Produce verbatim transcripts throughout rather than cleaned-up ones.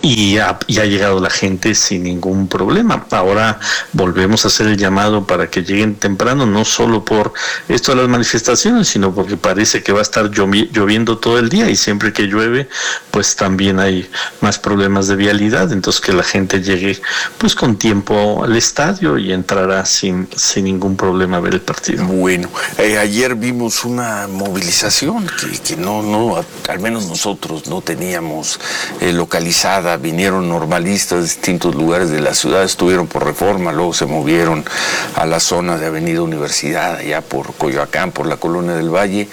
y ha, y ha llegado la gente sin ningún problema. Ahora volvemos a hacer el llamado para que lleguen temprano, no solo por esto de las manifestaciones, sino porque parece que va a estar llovi- lloviendo todo el día, y siempre que llueve pues también hay más problemas de vialidad. Entonces que la gente llegue pues con tiempo al estadio y entrará sin, sin ningún problema a ver el partido. Bueno, eh, ayer vimos una movilización que, que no, no, al menos nosotros no teníamos eh, localizada. Vinieron normalistas de distintos lugares de la ciudad, estuvieron por Reforma, luego se movieron a la zona de Avenida Universidad, allá por Coyoacán, por la Colonia del Valle.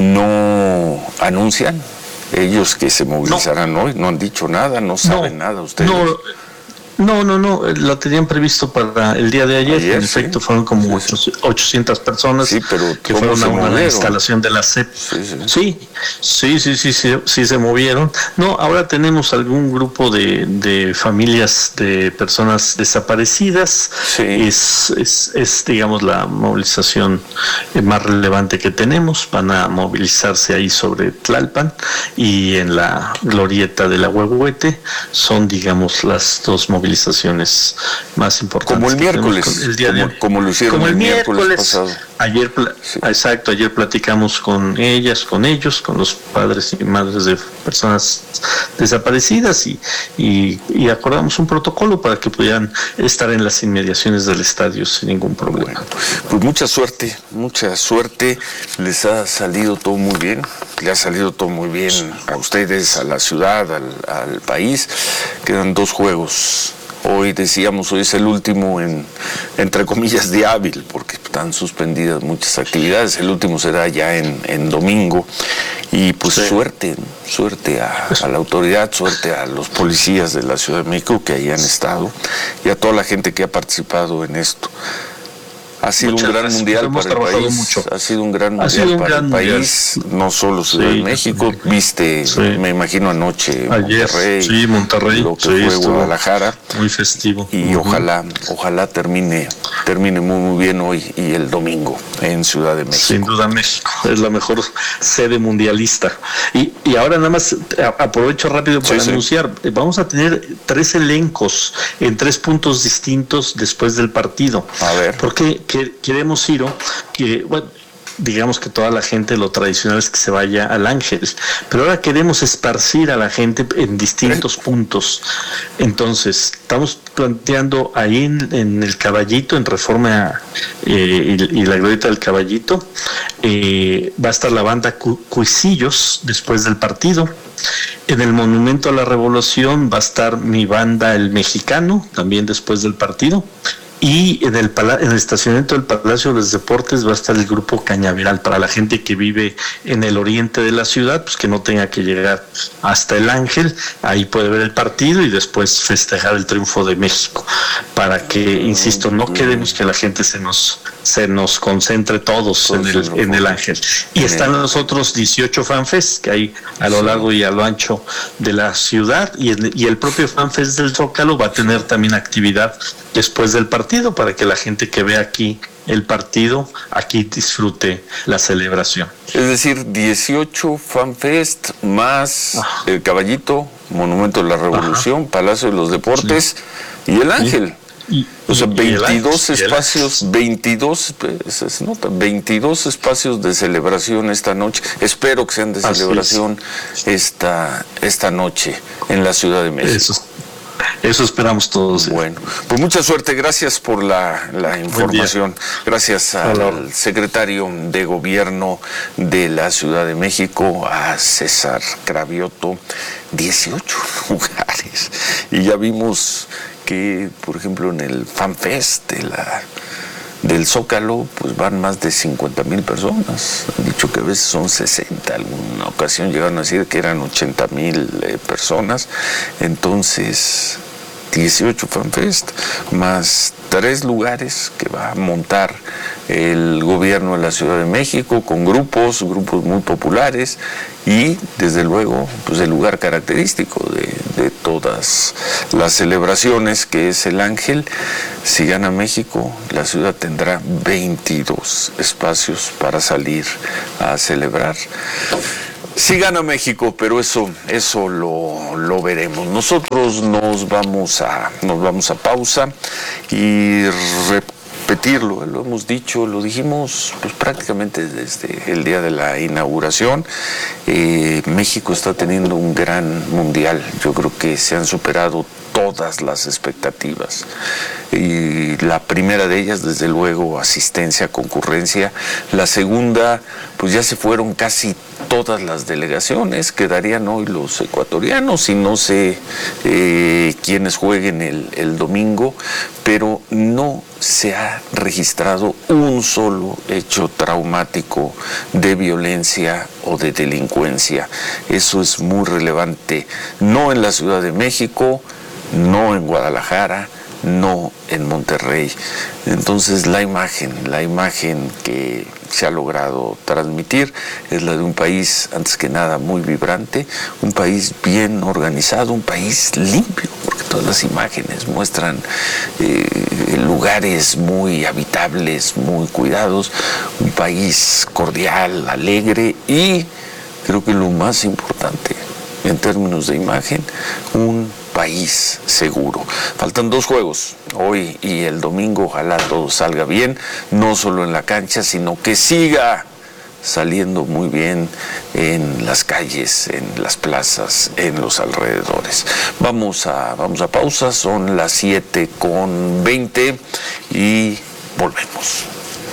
No anuncian ellos que se movilizarán no. hoy, no han dicho nada, no saben no, nada ustedes. No. No, no, no, lo tenían previsto para el día de ayer, ayer en sí. efecto fueron como sí, sí. ochocientas personas sí, pero que fueron a una instalación de la C E P. Sí sí. Sí, sí, sí, sí, sí, sí se movieron. No, ahora tenemos algún grupo de, de familias de personas desaparecidas, sí. es, es, es, digamos, la movilización más relevante que tenemos. Van a movilizarse ahí sobre Tlalpan y en la glorieta de la Huehuete, son, digamos, las dos movilizaciones movilizaciones más importantes. Como el miércoles, el día como, de, como lo hicieron como el, el miércoles, miércoles pasado. Ayer, sí. exacto, ayer platicamos con ellas, con ellos, con los padres y madres de personas desaparecidas y, y, y acordamos un protocolo para que pudieran estar en las inmediaciones del estadio sin ningún problema. Bueno, pues mucha suerte, mucha suerte, les ha salido todo muy bien, le ha salido todo muy bien a ustedes, a la ciudad, al, al país. Quedan dos juegos. Hoy decíamos, hoy es el último en, entre comillas, de hábil, porque están suspendidas muchas actividades. El último será ya en, en domingo. Y pues sí. suerte, suerte a, a la autoridad, suerte a los policías de la Ciudad de México que ahí han estado y a toda la gente que ha participado en esto. Ha sido Muchas un gran gracias. mundial para el país, mucho. ha sido un gran mundial para el país, mundial. no solo Ciudad sí, de México, sí. viste, sí. me imagino anoche Ayer, Monterrey, sí, Monterrey, lo que sí, fue Guadalajara, muy festivo. Y uh-huh. ojalá, ojalá termine, termine muy, muy bien hoy y el domingo en Ciudad de México. Sin duda México es la mejor sede mundialista. Y, y ahora nada más aprovecho rápido para sí, anunciar, sí. vamos a tener tres elencos en tres puntos distintos después del partido. A ver. Porque que queremos, Ciro, que, bueno, digamos que toda la gente, lo tradicional es que se vaya al Ángel, pero ahora queremos esparcir a la gente en distintos ¿Eh? puntos. Entonces, estamos planteando ahí en, en el Caballito, en Reforma eh, y, y la glorieta del Caballito, eh, va a estar la banda Cu- Cuisillos después del partido. En el Monumento a la Revolución va a estar mi banda El Mexicano, también después del partido. Y en el, pala- en el estacionamiento del Palacio de los Deportes va a estar el grupo Cañaveral para la gente que vive en el oriente de la ciudad, pues que no tenga que llegar hasta el Ángel, ahí puede ver el partido y después festejar el triunfo de México, para que, insisto, no queremos que la gente se nos se nos concentre todos en el, en el Ángel. Y están los otros dieciocho fanfests que hay a lo largo y a lo ancho de la ciudad, y el, y el propio fanfest del Zócalo va a tener también actividad después del partido, para que la gente que ve aquí el partido, aquí disfrute la celebración. Es decir, dieciocho fanfest más Ajá. el Caballito, Monumento de la Revolución, Ajá. Palacio de los Deportes sí. y el Ángel. Y, o sea, veintidós espacios, veintidós, se nota, veintidós espacios de celebración esta noche. Espero que sean de Así celebración esta, esta noche en la Ciudad de México. Eso. Eso esperamos todos. Bueno, pues mucha suerte, gracias por la, la información. Gracias al Hola. secretario de Gobierno de la Ciudad de México, a César Cravioto. dieciocho lugares. Y ya vimos que, por ejemplo, en el FanFest de la... del Zócalo, pues van más de cincuenta mil personas. Han dicho que a veces son sesenta, alguna ocasión llegaron a decir que eran ochenta mil eh, personas. Entonces, dieciocho FanFest, más tres lugares que va a montar el gobierno de la Ciudad de México, con grupos, grupos muy populares, y desde luego, pues el lugar característico de, de todas las celebraciones, que es el Ángel. Si gana México, la ciudad tendrá veintidós espacios para salir a celebrar. Sí gana México, pero eso, eso lo, lo veremos. Nosotros nos vamos a, nos vamos a pausa y repetirlo, lo hemos dicho, lo dijimos pues prácticamente desde el día de la inauguración. Eh, México está teniendo un gran mundial. Yo creo que se han superado todas las expectativas. Y la primera de ellas, desde luego, asistencia, concurrencia. La segunda, pues ya se fueron casi todas las delegaciones, quedarían hoy los ecuatorianos y no sé eh, quiénes jueguen el, el domingo, pero no se ha registrado un solo hecho traumático de violencia o de delincuencia. Eso es muy relevante, no en la Ciudad de México, no en Guadalajara, no en Monterrey. Entonces la imagen, la imagen que se ha logrado transmitir es la de un país, antes que nada, muy vibrante, un país bien organizado, un país limpio, porque todas las imágenes muestran eh, lugares muy habitables, muy cuidados, un país cordial, alegre y, creo que lo más importante en términos de imagen, un país seguro. Faltan dos juegos, hoy y el domingo. Ojalá todo salga bien, no solo en la cancha, sino que siga saliendo muy bien en las calles, en las plazas, en los alrededores. Vamos a, vamos a pausa, son las siete con veinte y volvemos.